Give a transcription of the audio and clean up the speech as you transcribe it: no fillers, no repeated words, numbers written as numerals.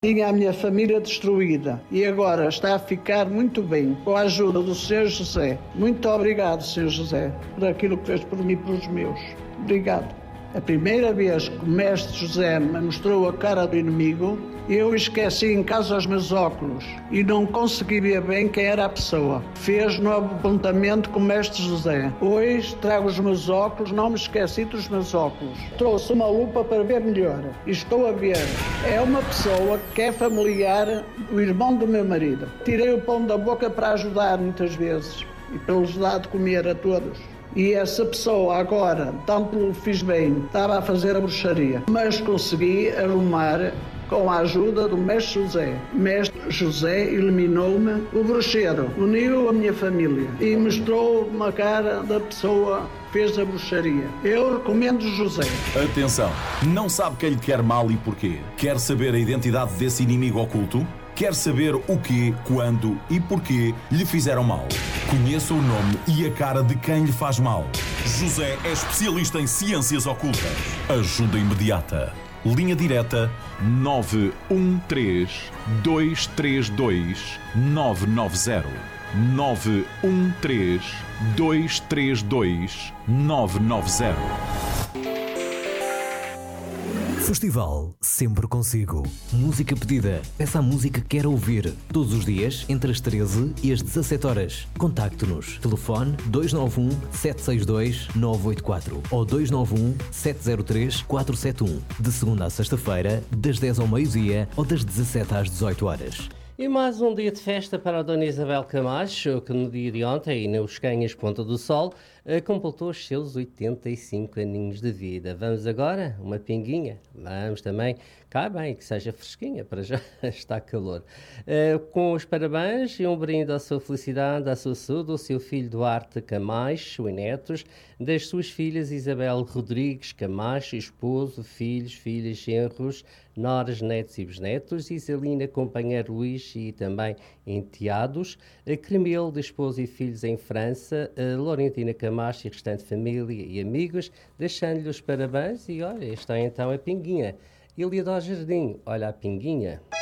Tinha a minha família destruída e agora está a ficar muito bem com a ajuda do Sr. José. Muito obrigado, Sr. José, por aquilo que fez por mim e pelos meus. Obrigado. A primeira vez que o mestre José me mostrou a cara do inimigo, eu esqueci em casa os meus óculos e não consegui ver bem quem era a pessoa. Fez novo apontamento com o mestre José. Hoje trago os meus óculos, não me esqueci dos meus óculos. Trouxe uma lupa para ver melhor e estou a ver. É uma pessoa que é familiar do irmão do meu marido. Tirei o pão da boca para ajudar muitas vezes e para lhes dar de comer a todos. E essa pessoa agora, tanto lhe fiz bem, estava a fazer a bruxaria, mas consegui arrumar com a ajuda do mestre José. O mestre José eliminou-me o bruxeiro, uniu a minha família e mostrou uma cara da pessoa que fez a bruxaria. Eu recomendo José. Atenção, não sabe quem lhe quer mal e porquê? Quer saber a identidade desse inimigo oculto? Quer saber o quê, quando e porquê lhe fizeram mal? Conheça o nome e a cara de quem lhe faz mal. José é especialista em ciências ocultas. Ajuda imediata. Linha direta 913 232 990. 913 232 990. Festival sempre consigo. Música pedida. Peça a música que quer ouvir. Todos os dias, entre as 13 e as 17 horas. Contacte-nos. Telefone 291 762 984 ou 291 703 471. De segunda a sexta-feira, das 10 ao meio-dia ou das 17 às 18 horas. E mais um dia de festa para a Dona Isabel Camacho, que no dia de ontem, nos Canhas Ponta do Sol, completou os seus 85 aninhos de vida. Vamos agora? Uma pinguinha? Vamos também. Cá bem, que seja fresquinha, para já está calor. Com os parabéns e um brinde à sua felicidade, à sua saúde, ao seu filho Duarte Camacho e netos, das suas filhas Isabel Rodrigues Camacho, esposo, filhos, filhas, genros, noras, netos e bisnetos, Isalina, companheiro Luís e também enteados, Cremel, de esposo e filhos em França, Laurentina Camacho e restante família e amigos, deixando-lhe os parabéns e olha, está então a pinguinha. Ilha do Jardim, olha a pinguinha.